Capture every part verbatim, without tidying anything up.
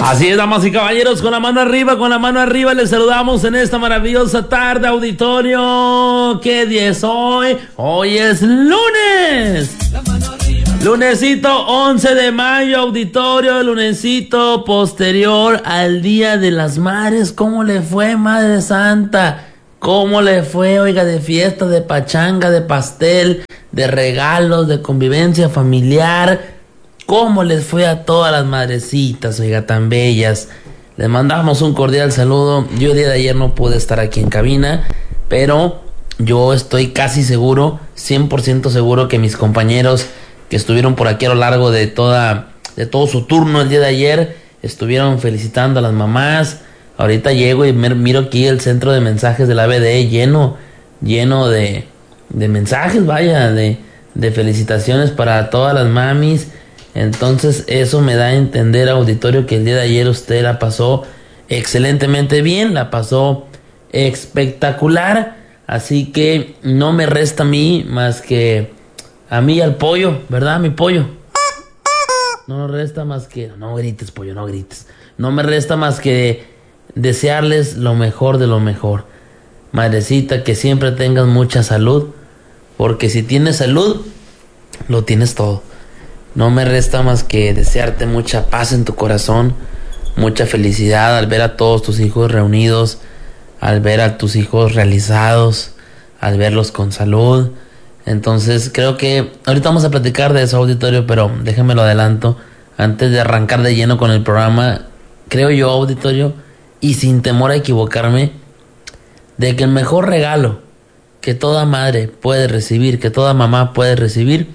Así es, damas y caballeros, con la mano arriba, con la mano arriba les saludamos en esta maravillosa tarde, auditorio. ¿Qué día es hoy? Hoy es lunes. Lunesito once de mayo, auditorio, lunesito posterior al Día de las Madres. ¿Cómo le fue, Madre Santa? ¿Cómo le fue, oiga, de fiesta, de pachanga, de pastel, de regalos, de convivencia familiar? ¿Cómo les fue a todas las madrecitas, oiga, tan bellas? Les mandamos un cordial saludo. Yo el día de ayer no pude estar aquí en cabina, pero yo estoy casi seguro, cien por ciento seguro que mis compañeros que estuvieron por aquí a lo largo de toda, de todo su turno el día de ayer, estuvieron felicitando a las mamás. Ahorita llego y miro aquí el centro de mensajes de la B D lleno, lleno de, de mensajes, vaya, de, de felicitaciones para todas las mamis. Entonces eso me da a entender, auditorio, que el día de ayer usted la pasó excelentemente bien, la pasó espectacular. Así que no me resta a mí más que a mí y al pollo, ¿verdad, mi pollo? No nos resta más que... No grites, pollo, no grites. No me resta más que desearles lo mejor de lo mejor. Madrecita, que siempre tengas mucha salud, porque si tienes salud, lo tienes todo. No me resta más que desearte mucha paz en tu corazón, mucha felicidad al ver a todos tus hijos reunidos, al ver a tus hijos realizados, al verlos con salud. Entonces creo que ahorita vamos a platicar de eso, auditorio, pero déjenme lo adelanto. Antes de arrancar de lleno con el programa, creo yo, auditorio, y sin temor a equivocarme, de que el mejor regalo que toda madre puede recibir, que toda mamá puede recibir,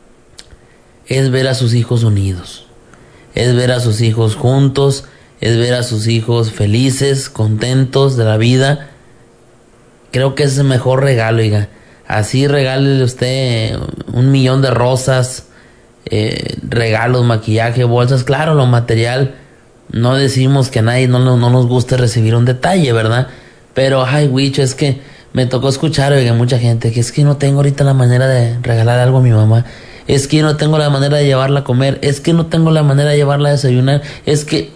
es ver a sus hijos unidos, es ver a sus hijos juntos, es ver a sus hijos felices, contentos de la vida. Creo que es el mejor regalo, oiga. Así regálele usted un millón de rosas, eh, regalos, maquillaje, bolsas. Claro, lo material, no decimos que a nadie no, no, no nos guste recibir un detalle, ¿verdad? Pero, ay, Wicho, es que me tocó escuchar, oiga, mucha gente, que es que no tengo ahorita la manera de regalar algo a mi mamá. Es que no tengo la manera de llevarla a comer. Es que no tengo la manera de llevarla a desayunar. Es que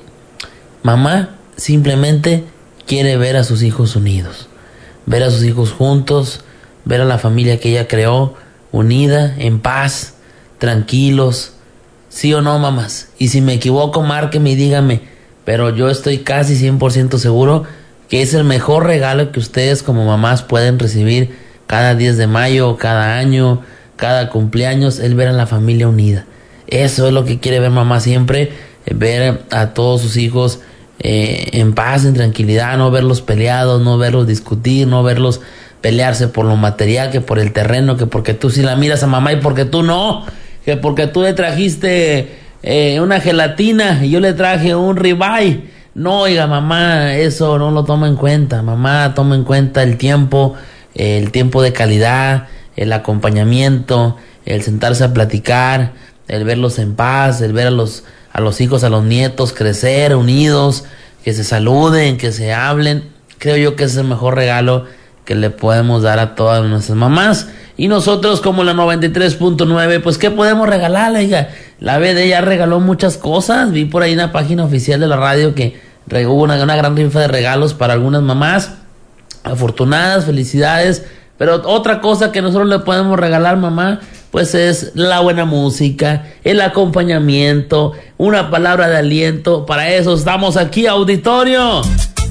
mamá simplemente quiere ver a sus hijos unidos, ver a sus hijos juntos, ver a la familia que ella creó unida, en paz, tranquilos. ¿Sí o no, mamás? Y si me equivoco, márqueme y dígame. Pero yo estoy casi cien por ciento seguro que es el mejor regalo que ustedes como mamás pueden recibir cada diez de mayo, cada año, cada cumpleaños, el ver a la familia unida. Eso es lo que quiere ver mamá siempre, ver a todos sus hijos eh, en paz, en tranquilidad, no verlos peleados, no verlos discutir, no verlos pelearse por lo material, que por el terreno, que porque tú sí la miras a mamá y porque tú no, que porque tú le trajiste eh, una gelatina y yo le traje un ribeye. No, oiga, mamá, eso no lo toma en cuenta. Mamá, toma en cuenta el tiempo, eh, el tiempo de calidad, el acompañamiento, el sentarse a platicar, el verlos en paz, el ver a los, a los hijos, a los nietos crecer unidos, que se saluden, que se hablen. Creo yo que es el mejor regalo que le podemos dar a todas nuestras mamás. Y nosotros, como la noventa y tres punto nueve, pues ¿qué podemos regalarle? Oiga, la B D ya regaló muchas cosas. Vi por ahí en la página oficial de la radio que hubo una, una gran rifa de regalos para algunas mamás afortunadas. Felicidades. Pero otra cosa que nosotros le podemos regalar, mamá, pues es la buena música, el acompañamiento, una palabra de aliento. Para eso estamos aquí, auditorio.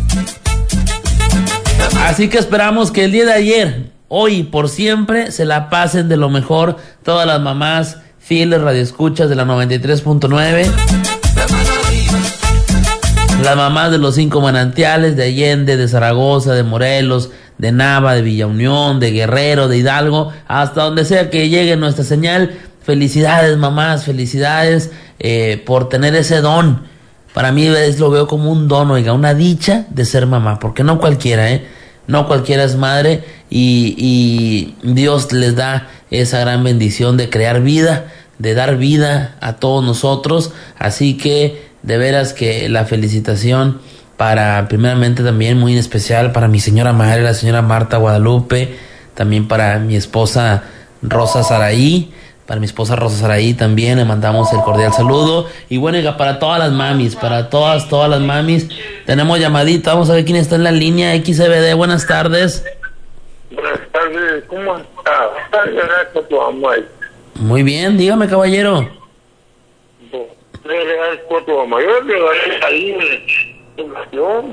Así que esperamos que el día de ayer, hoy y por siempre, se la pasen de lo mejor todas las mamás fieles radioescuchas de la noventa y tres punto nueve. Las mamás de los cinco manantiales, de Allende, de Zaragoza, de Morelos, de Nava, de Villa Unión, de Guerrero, de Hidalgo, hasta donde sea que llegue nuestra señal. Felicidades, mamás, felicidades eh, por tener ese don. Para mí es, lo veo como un don, oiga, una dicha de ser mamá, porque no cualquiera, ¿eh? No cualquiera es madre y, y Dios les da esa gran bendición de crear vida, de dar vida a todos nosotros. Así que de veras que la felicitación para, primeramente también muy especial para mi señora madre, la señora Marta Guadalupe, también para mi esposa Rosa Saraí, para mi esposa Rosa Saraí también le mandamos el cordial saludo. Y bueno, oiga, para todas las mamis, para todas, todas las mamis, tenemos llamadita, vamos a ver quién está en la línea. X C B D, buenas tardes. Buenas tardes, ¿cómo está? ¿Está legal con tu mamá? Muy bien, dígame, caballero. Le regalé con tu mamá, yo le regalé cariño de estimación.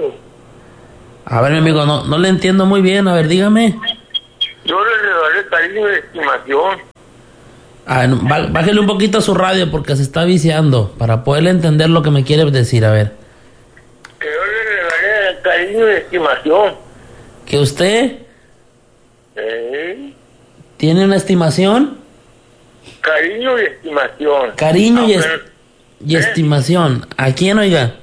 A ver, mi amigo, no, no le entiendo muy bien, a ver, dígame. Yo le regalé cariño de estimación. Ah, no, bá- bájele un poquito a su radio porque se está viciando, para poderle entender lo que me quiere decir, a ver. Que yo le regalé cariño de estimación. ¿Que usted ¿Eh? tiene una estimación? Cariño y estimación. Cariño y, es- Aunque- y ¿Eh? estimación. ¿A quién, oiga?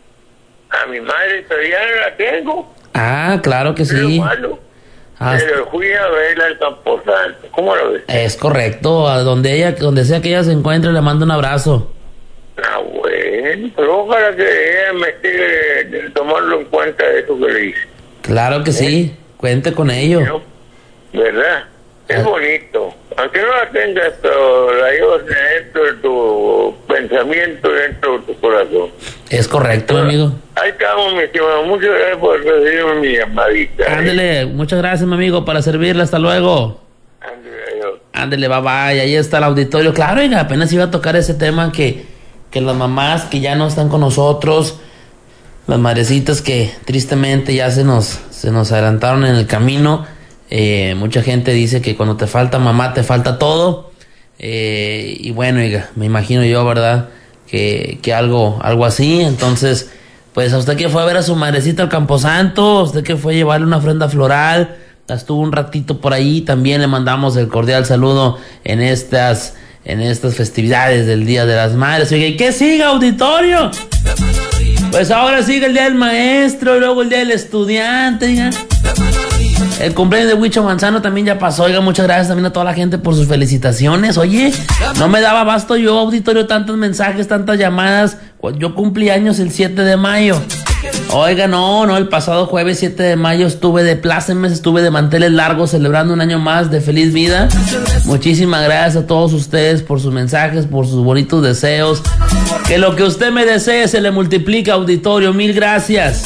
A mi madre, pero ya no la tengo. Ah, claro que Es lo sí. malo. Ah, Pero fui a verla al Camposanto. ¿Cómo lo ves? es correcto, a donde ella, donde sea que ella se encuentre, le mando un abrazo. Ah, bueno. Pero ojalá que ella me esté tomando en cuenta eso que le hice. Claro que sí, cuente con ello. ¿No? ¿Verdad? Es Ah. bonito. Aunque no la tengas, pero la llevas dentro de tu pensamiento, dentro de tu corazón. Es correcto, mi amigo. Ahí estamos, mi estimado. Muchas gracias por recibirme mi llamadita. ¿eh? Ándele, muchas gracias, mi amigo, para servirle. Hasta luego. Ándale, adiós. Ándele, bye bye. Ahí está el auditorio. Claro, oiga, apenas iba a tocar ese tema que, que las mamás que ya no están con nosotros, las madrecitas que tristemente ya se nos, se nos adelantaron en el camino. Eh, mucha gente dice que cuando te falta mamá te falta todo. Eh, y bueno, oiga, me imagino yo, ¿verdad? Que, que algo, algo así. Entonces, pues a usted que fue a ver a su madrecita al Camposanto, usted que fue a llevarle una ofrenda floral, estuvo un ratito por ahí, también le mandamos el cordial saludo en estas, en estas festividades del Día de las Madres. Oiga, ¿y qué sigue, auditorio? Pues ahora sigue el Día del Maestro, luego el Día del Estudiante, oiga. El cumpleaños de Huicho Manzano también ya pasó. Oiga, muchas gracias también a toda la gente por sus felicitaciones. Oye, no me daba abasto yo, auditorio, tantos mensajes, tantas llamadas. Yo cumplí años el siete de mayo. Oiga, no, no, el pasado jueves siete de mayo estuve de plácemes, estuve de manteles largos celebrando un año más de feliz vida. Muchísimas gracias a todos ustedes por sus mensajes, por sus bonitos deseos. Que lo que usted me desee se le multiplica, auditorio. Mil gracias.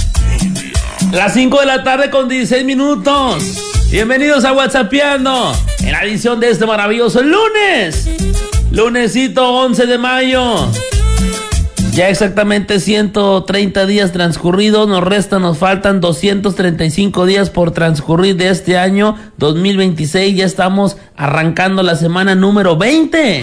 Las cinco de la tarde con dieciséis minutos. Bienvenidos a WhatsAppeando en la edición de este maravilloso lunes. Lunesito once de mayo. Ya exactamente ciento treinta días transcurridos. Nos restan, nos faltan doscientos treinta y cinco días por transcurrir de este año dos mil veintiséis. Ya estamos arrancando la semana número veinte.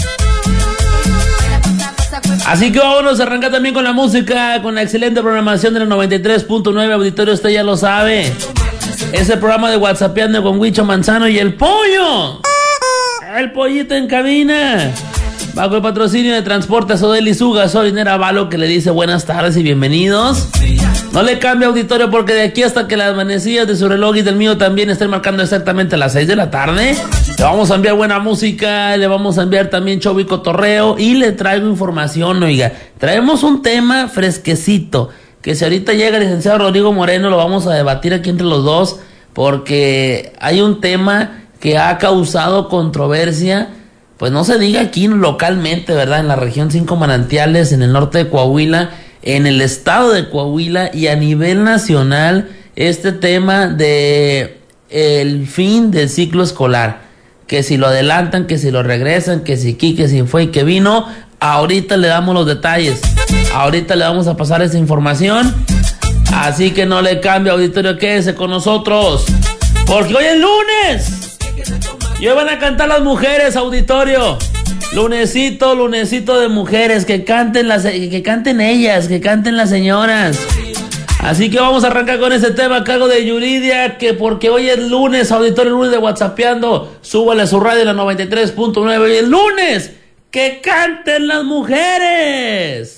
Así que vámonos a arrancar también con la música, con la excelente programación de la noventa y tres punto nueve. Auditorio, usted ya lo sabe. Es el programa de WhatsAppeando con Huicho Manzano y el pollo. El pollito en cabina. Bajo el patrocinio de Transporte Sodeli, su gasolinera Valo, que le dice buenas tardes y bienvenidos. No le cambie, auditorio, porque de aquí hasta que las manecillas de su reloj y del mío también estén marcando exactamente las seis de la tarde, le vamos a enviar buena música, le vamos a enviar también show y cotorreo, y le traigo información, oiga. Traemos un tema fresquecito, que si ahorita llega el licenciado Rodrigo Moreno, lo vamos a debatir aquí entre los dos, porque hay un tema que ha causado controversia, pues no se diga aquí localmente, ¿verdad? En la región Cinco Manantiales, en el norte de Coahuila, en el estado de Coahuila y a nivel nacional, este tema de el fin del ciclo escolar, que si lo adelantan, que si lo regresan, que si aquí, que si fue y que vino. Ahorita le damos los detalles, ahorita le vamos a pasar esa información, así que no le cambie, auditorio, quédese con nosotros, porque hoy es lunes y hoy van a cantar las mujeres, auditorio. Lunesito, lunesito de mujeres, que canten las, que canten ellas, que canten las señoras. Así que vamos a arrancar con ese tema a cargo de Yuridia, que porque hoy es lunes, auditorio, lunes de WhatsAppeando, súbale a su radio en la noventa y tres punto nueve, hoy es lunes, que canten las mujeres.